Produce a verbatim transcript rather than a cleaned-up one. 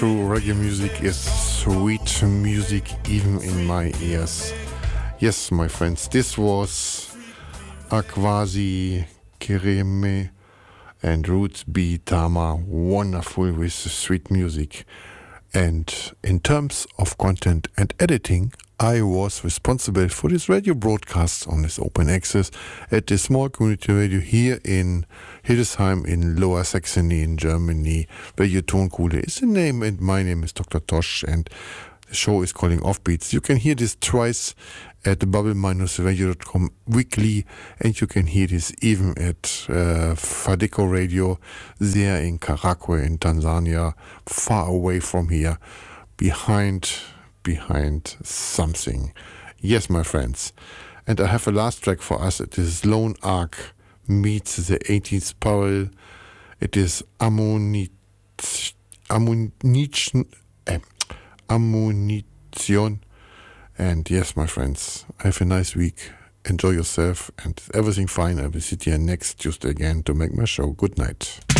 True reggae music is sweet music even in my ears. Yes, my friends, this was Akwasi Kireme and Roots B Tama, wonderful with sweet music. And in terms of content and editing, I was responsible for this radio broadcast on this open access at the small community radio here in Hildesheim in Lower Saxony in Germany. Radio Tonkuhle is the name, and my name is Doctor Tosh, and the show is calling Offbeats. You can hear this twice at bubble dash radio dot com weekly, and you can hear this even at uh, Fadeco Radio there in Karagwe in Tanzania, far away from here, behind behind something. Yes, my friends. And I have a last track for us. It is Lone Ark meets the eighteenth Parallel. It is Ammoni- Ammunition, eh, Ammunition. And yes, my friends, have a nice week. Enjoy yourself and everything fine. I will sit here next Tuesday again to make my show. Good night.